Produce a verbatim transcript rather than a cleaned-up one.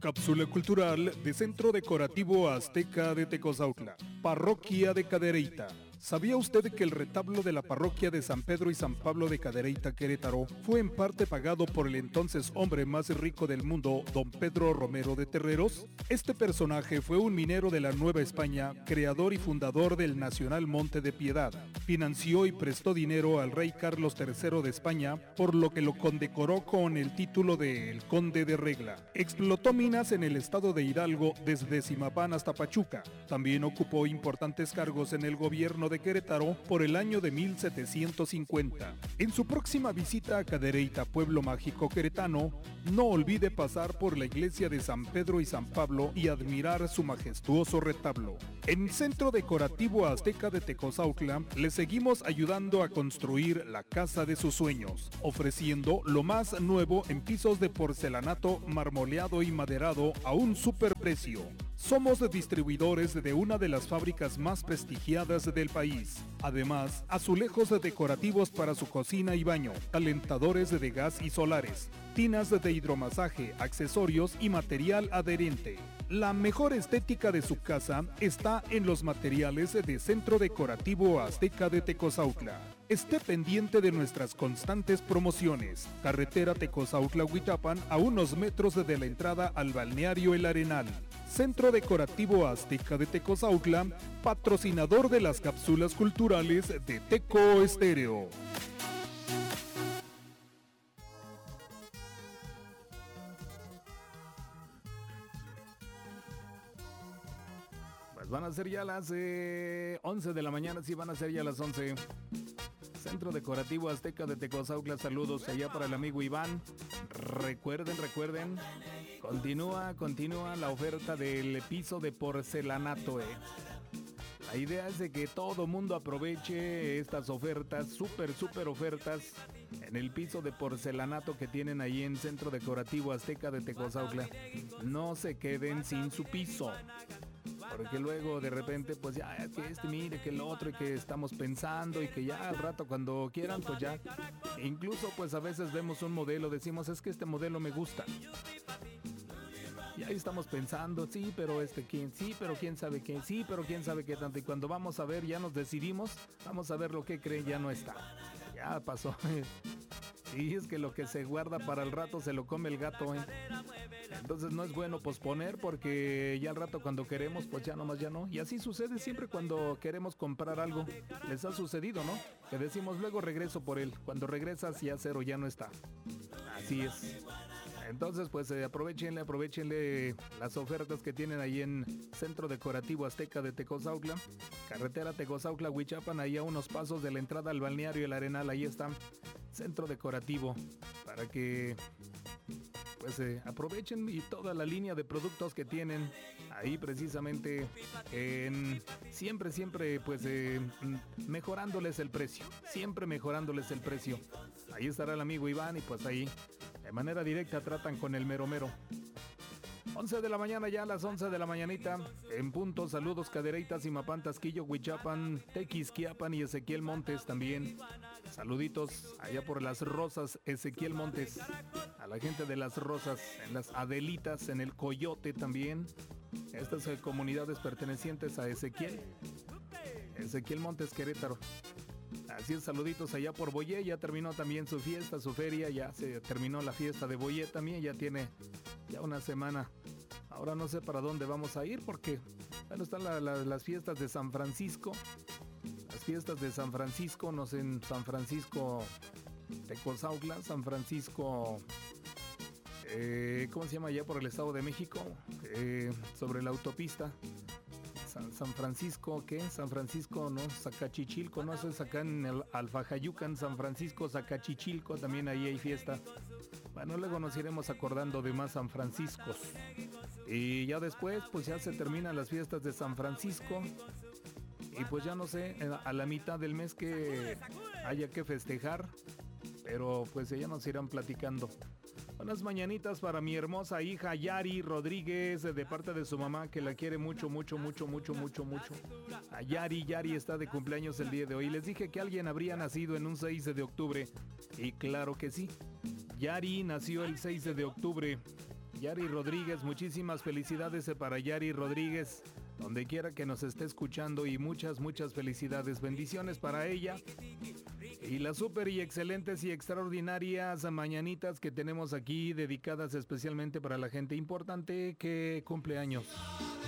Cápsula cultural de Centro Decorativo Azteca de Tecozautla, Parroquia de Cadereyta. ¿Sabía usted que el retablo de la parroquia de San Pedro y San Pablo de Cadereyta, Querétaro, fue en parte pagado por el entonces hombre más rico del mundo, don Pedro Romero de Terreros? Este personaje fue un minero de la Nueva España, creador y fundador del Nacional Monte de Piedad. Financió y prestó dinero al rey Carlos tercero de España, por lo que lo condecoró con el título de El Conde de Regla. Explotó minas en el estado de Hidalgo desde Zimapán hasta Pachuca. También ocupó importantes cargos en el gobierno de Querétaro por el año de mil setecientos cincuenta. En su próxima visita a Cadereyta, pueblo mágico queretano, no olvide pasar por la iglesia de San Pedro y San Pablo y admirar su majestuoso retablo. En Centro Decorativo Azteca de Tecozautla le seguimos ayudando a construir la casa de sus sueños, ofreciendo lo más nuevo en pisos de porcelanato marmoleado y maderado a un superprecio. Somos distribuidores de una de las fábricas más prestigiadas del país. Además, azulejos decorativos para su cocina y baño, calentadores de gas y solares, tinas de hidromasaje, accesorios y material adherente. La mejor estética de su casa está en los materiales de Centro Decorativo Azteca de Tecozautla. Esté pendiente de nuestras constantes promociones. Carretera Tecozautla-Huichapan a unos metros de la entrada al balneario El Arenal. Centro Decorativo Azteca de Tecozautla, patrocinador de las cápsulas culturales de Teco Estéreo. Pues van a ser ya las eh, once de la mañana, sí van a ser ya las once. Centro Decorativo Azteca de Tecozautla, saludos allá para el amigo Iván. Recuerden, recuerden, continúa, continúa la oferta del piso de porcelanato, eh. La idea es de que todo mundo aproveche estas ofertas, súper, súper ofertas en el piso de porcelanato que tienen ahí en Centro Decorativo Azteca de Tecozautla. No se queden sin su piso. Porque luego de repente pues ya que este mire que el otro y que estamos pensando y que ya al rato cuando quieran pues ya. Incluso pues a veces vemos un modelo, decimos es que este modelo me gusta. Y ahí estamos pensando, sí, pero este quién, sí, pero quién sabe qué, sí, pero quién sabe qué tanto. Y cuando vamos a ver, ya nos decidimos, vamos a ver lo que creen, ya no está. Ya pasó. Sí, es que lo que se guarda para el rato se lo come el gato, ¿eh? Entonces no es bueno posponer porque ya al rato cuando queremos, pues ya nomás ya no. Y así sucede siempre cuando queremos comprar algo. Les ha sucedido, ¿no? Que decimos luego regreso por él. Cuando regresas ya cero, ya no está. Así es. Entonces pues eh, aprovechenle, aprovechenle las ofertas que tienen ahí en Centro Decorativo Azteca de Tecozautla. Carretera Tecozautla-Huichapan, ahí a unos pasos de la entrada al balneario El Arenal, ahí está. Centro Decorativo, para que pues eh, aprovechen y toda la línea de productos que tienen ahí precisamente en siempre, siempre pues eh, mejorándoles el precio, siempre mejorándoles el precio. Ahí estará el amigo Iván y pues ahí de manera directa tratan con el mero mero. once de la mañana ya, a las once de la mañanita, en punto, saludos Cadereyta, Zimapán, Tasquillo, Huichapan, Tequisquiapan y Ezequiel Montes también. Saluditos allá por Las Rosas, Ezequiel Montes, a la gente de Las Rosas, en Las Adelitas, en el Coyote también. Estas eh, comunidades pertenecientes a Ezequiel, Ezequiel Montes, Querétaro. Así es, saluditos allá por Boyé, ya terminó también su fiesta, su feria, ya se terminó la fiesta de Boyé también, ya tiene ya una semana. Ahora no sé para dónde vamos a ir porque, bueno, están la, la, las fiestas de San Francisco, las fiestas de San Francisco, no sé, en San Francisco Tecozautla, San Francisco, eh, ¿cómo se llama allá por el Estado de México? Eh, sobre la autopista. San, San Francisco, ¿qué? San Francisco, ¿no? Zacachichilco, ¿no? Eso es acá en el Alfajayucan, San Francisco, Zacachichilco, también ahí hay fiesta. Bueno, luego nos iremos acordando de más San Franciscos. Y ya después, pues ya se terminan las fiestas de San Francisco. Y pues ya no sé, a la mitad del mes que haya que festejar. Pero pues ya nos irán platicando. Unas mañanitas para mi hermosa hija Yari Rodríguez, de parte de su mamá, que la quiere mucho, mucho, mucho, mucho, mucho, mucho. A Yari, Yari está de cumpleaños el día de hoy. Les dije que alguien habría nacido en un seis de octubre. Y claro que sí. Yari nació el seis de octubre Yari Rodríguez, muchísimas felicidades para Yari Rodríguez, donde quiera que nos esté escuchando, y muchas, muchas felicidades, bendiciones para ella. Y las súper y excelentes y extraordinarias mañanitas que tenemos aquí, dedicadas especialmente para la gente importante que cumple años.